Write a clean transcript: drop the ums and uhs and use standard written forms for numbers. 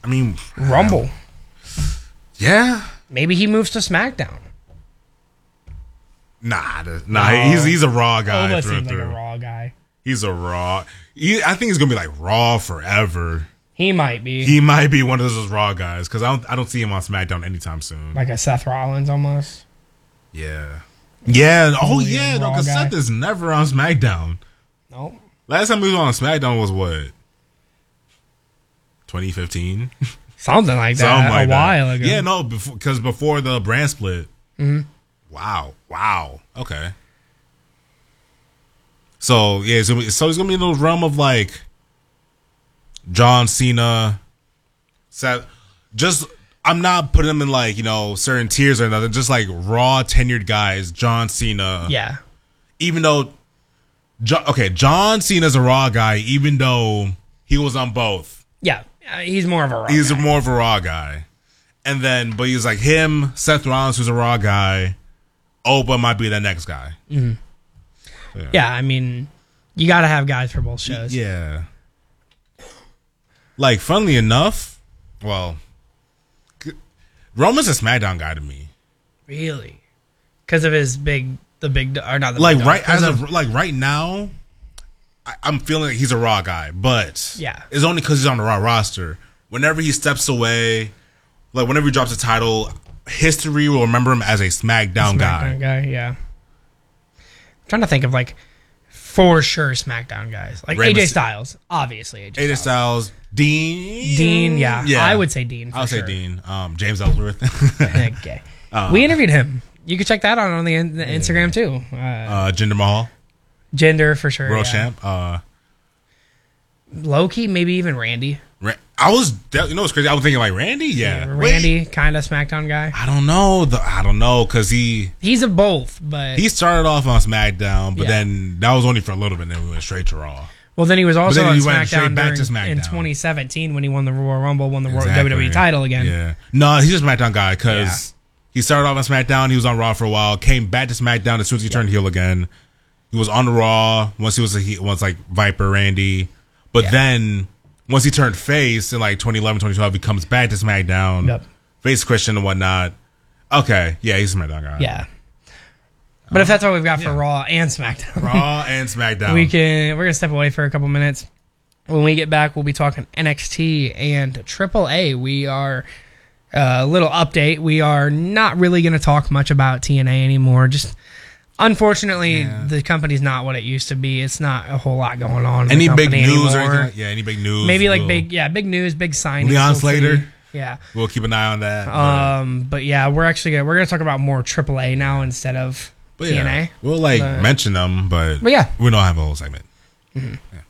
I mean, Rumble. Yeah. Maybe he moves to SmackDown. Nah. He's a Raw guy. Almost seems like a Raw guy. He's a Raw. I think he's gonna be like Raw forever. He might be. He might be one of those Raw guys because I don't see him on SmackDown anytime soon. Like a Seth Rollins almost. Yeah. Yeah. Oh Only yeah. a No, Raw because guy. Seth is never on SmackDown. Nope. Last time he was on SmackDown was what? 2015. Something like that. Something like a while ago. Yeah. No. Because before the brand split. Mm-hmm. Wow. Okay. So yeah. So he's gonna be in the realm of like John Cena, Seth. Just I'm not putting them in like certain tiers or nothing. Just like Raw tenured guys. John Cena. Yeah. Even though, John Cena's a Raw guy. Even though he was on both. Yeah. He's more of a Raw He's guy. more of a Raw guy. And then, but he's like him, Seth Rollins, who's a Raw guy. Oba might be the next guy. Mm-hmm. Yeah, I mean, you got to have guys for both shows. Yeah. Like, funnily enough, well, Roman's a SmackDown guy to me. Really? Because of his or not the like big right dog, right now, I'm feeling like he's a Raw guy, but yeah, it's only because he's on the Raw roster. Whenever he steps away, like whenever he drops a title, history will remember him as a SmackDown guy. Yeah. I'm trying to think of like for sure SmackDown guys, like AJ Styles, obviously AJ Styles, Dean, yeah, I would say Dean. I'll say sure. Dean. James Ellsworth. Okay, we interviewed him. You can check that out on the Instagram too. Jinder Mahal, Jinder for sure. World champ. Loki, maybe even Randy. I was, what's crazy? I was thinking like Randy, yeah. Randy, kind of SmackDown guy. I don't know, because he's a both, but he started off on SmackDown, but then that was only for a little bit. Then we went straight to Raw. Well, then he was also on SmackDown, in SmackDown 2017 when he won the Royal Rumble, won the WWE title again. Yeah, no, he's a SmackDown guy because he started off on SmackDown. He was on Raw for a while, came back to SmackDown as soon as he turned heel again. He was on the Raw once he was once like Viper Randy, but then. Once he turned face in like 2011, 2012, he comes back to SmackDown, face Christian and whatnot. Okay, yeah, he's a SmackDown guy. Yeah, but if that's all we've got for Raw and SmackDown, we're gonna step away for a couple minutes. When we get back, we'll be talking NXT and AAA. We are a little update. We are not really gonna talk much about TNA anymore. Just. Unfortunately, the company's not what it used to be. It's not a whole lot going on. Any big news anymore. or anything? Yeah, any big news? Maybe like big news, big signings. Leon Slater. Yeah, we'll keep an eye on that. But yeah, we're gonna talk about more AAA now instead of TNA. We'll mention them, but yeah, we don't have a whole segment. Mm-hmm. Yeah.